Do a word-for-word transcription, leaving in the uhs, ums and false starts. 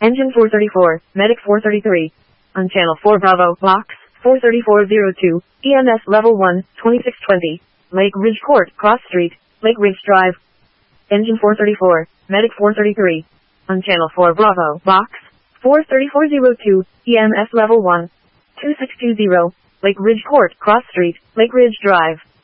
Engine four thirty-four, Medic four thirty-three. On Channel four Bravo, Box four thirty-four oh two, E M S Level one, twenty-six twenty. Lake Ridge Court, Cross Street, Lake Ridge Drive. Engine four thirty-four, Medic four thirty-three. On Channel four Bravo, Box four thirty-four oh two, E M S Level one, twenty-six twenty. Lake Ridge Court, Cross Street, Lake Ridge Drive.